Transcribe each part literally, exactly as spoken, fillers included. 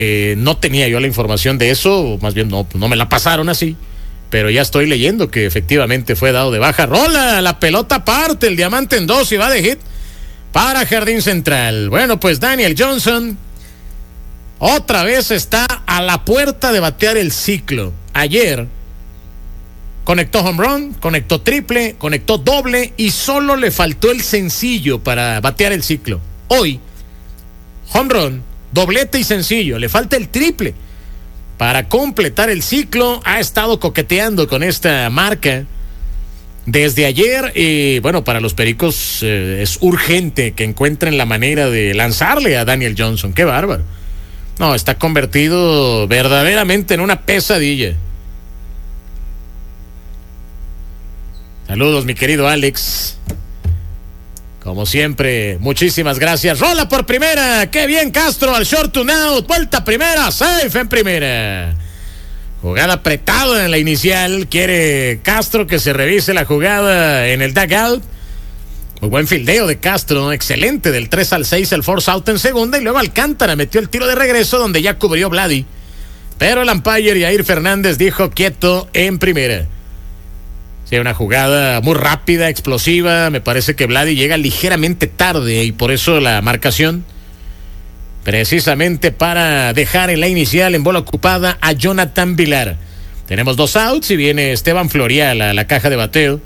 eh, no tenía yo la información de eso, más bien no, no me la pasaron así, pero ya estoy leyendo que efectivamente fue dado de baja. Rola, la pelota parte, el diamante en dos y va de hit para Jardín Central. Bueno, pues Daniel Johnson otra vez está a la puerta de batear el ciclo. Ayer conectó home run, conectó triple, conectó doble y solo le faltó el sencillo para batear el ciclo. Hoy, home run, doblete y sencillo, le falta el triple para completar el ciclo. Ha estado coqueteando con esta marca desde ayer y bueno, para los Pericos eh, es urgente que encuentren la manera de lanzarle a Daniel Johnson. ¡Qué bárbaro! No, está convertido verdaderamente en una pesadilla. Saludos, mi querido Alex. Como siempre, muchísimas gracias. Rola por primera. ¡Qué bien, Castro! Al short to out. Vuelta primera. Safe en primera. Jugada apretada en la inicial. Quiere Castro que se revise la jugada en el dugout. Muy buen fildeo de Castro. Excelente del tres al seis el force out en segunda. Y luego Alcántara metió el tiro de regreso donde ya cubrió Vladi. Pero el umpire Yair Fernández dijo quieto en primera. Sí, una jugada muy rápida, explosiva. Me parece que Vladi llega ligeramente tarde y por eso la marcación. Precisamente para dejar en la inicial en bola ocupada a Jonathan Villar. Tenemos dos outs y viene Esteban Florial a la caja de bateo.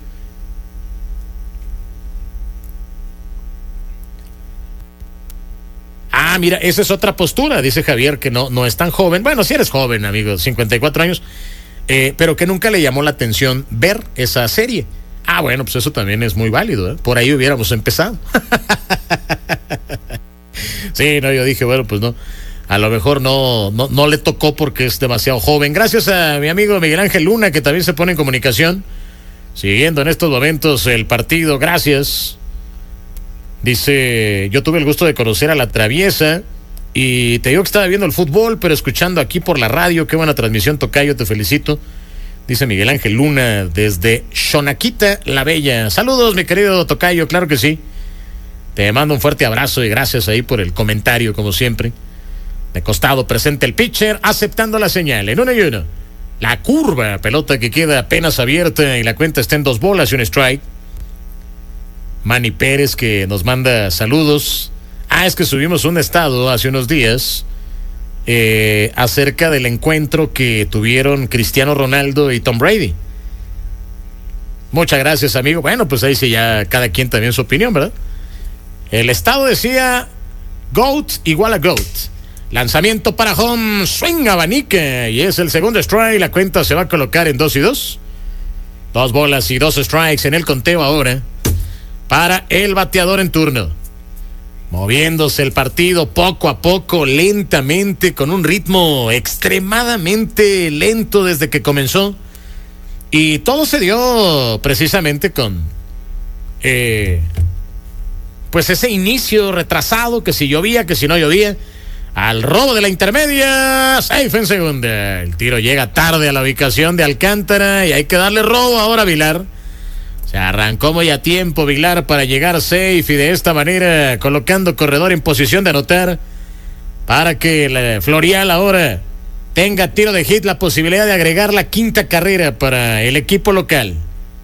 Ah, mira, esa es otra postura, dice Javier, que no, no es tan joven. Bueno, si eres joven, amigo, cincuenta y cuatro años. Eh, pero que nunca le llamó la atención ver esa serie. Ah, bueno, pues eso también es muy válido, ¿eh? Por ahí hubiéramos empezado. Sí, no, yo dije, bueno, pues no, a lo mejor no, no, no le tocó porque es demasiado joven. Gracias a mi amigo Miguel Ángel Luna, que también se pone en comunicación, siguiendo en estos momentos el partido. Gracias. Dice, yo tuve el gusto de conocer a La Traviesa y te digo que estaba viendo el fútbol, pero escuchando aquí por la radio. Qué buena transmisión, tocayo, te felicito. Dice Miguel Ángel Luna desde Xonaquita, La Bella. Saludos, mi querido tocayo, claro que sí. Te mando un fuerte abrazo y gracias ahí por el comentario, como siempre. De costado presente el pitcher, aceptando la señal. En uno y uno. La curva, pelota que queda apenas abierta y la cuenta está en dos bolas y un strike. Manny Pérez que nos manda saludos. Ah, es que subimos un estado hace unos días eh, acerca del encuentro que tuvieron Cristiano Ronaldo y Tom Brady. Muchas gracias, amigo. Bueno, pues ahí sí ya cada quien también su opinión, ¿verdad? El estado decía GOAT igual a GOAT. Lanzamiento para home, swing abanica y es el segundo strike. La cuenta se va a colocar en dos y dos. Dos bolas y dos strikes en el conteo ahora para el bateador en turno. Moviéndose el partido poco a poco, lentamente, con un ritmo extremadamente lento desde que comenzó. Y todo se dio precisamente con eh, pues ese inicio retrasado, que si llovía, que si no llovía. Al robo de la intermedia, safe en segunda. El tiro llega tarde a la ubicación de Alcántara y hay que darle robo ahora a Villar. Se arrancó muy a tiempo Villar para llegar safe y de esta manera colocando corredor en posición de anotar para que la Florial ahora tenga tiro de hit, la posibilidad de agregar la quinta carrera para el equipo local.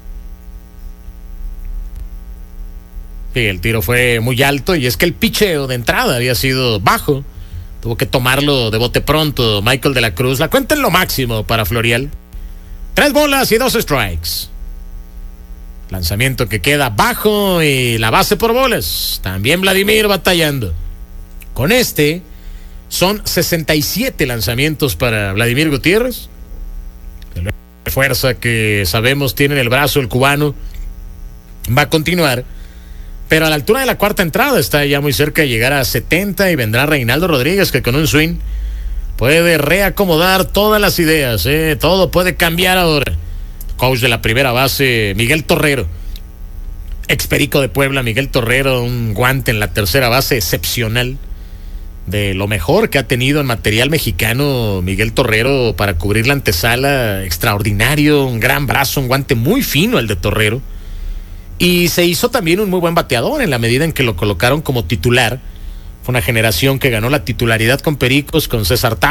Sí, el tiro fue muy alto y es que el picheo de entrada había sido bajo. Tuvo que tomarlo de bote pronto Michael de la Cruz. La cuenta en lo máximo para Florial. Tres bolas y dos strikes. Lanzamiento que queda bajo y la base por bolas. También Vladimir batallando. Con este son sesenta y siete lanzamientos para Vladimir Gutiérrez. La fuerza que sabemos tiene en el brazo el cubano va a continuar. Pero a la altura de la cuarta entrada está ya muy cerca de llegar a setenta y vendrá Reinaldo Rodríguez, que con un swing puede reacomodar todas las ideas, ¿eh? Todo puede cambiar ahora. Coach de la primera base, Miguel Torrero. Experico de Puebla, Miguel Torrero, un guante en la tercera base excepcional. De lo mejor que ha tenido en material mexicano Miguel Torrero para cubrir la antesala, extraordinario, un gran brazo, un guante muy fino el de Torrero. Y se hizo también un muy buen bateador en la medida en que lo colocaron como titular Fue una generación que ganó la titularidad con Pericos, con César